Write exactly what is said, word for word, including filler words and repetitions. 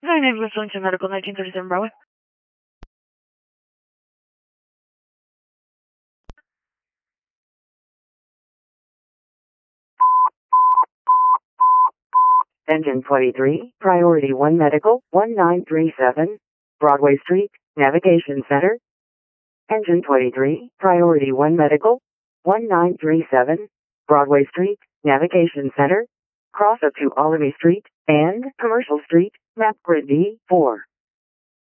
nine ambulance going to medical nineteen thirty-seven Broadway. Engine twenty-three, Priority one Medical, one nine three seven, Broadway Street, Navigation Center. Engine twenty-three, Priority one Medical, one nine three seven, Broadway Street, Navigation Center. Cross up to Alamy Street and Commercial Street, map grid D four.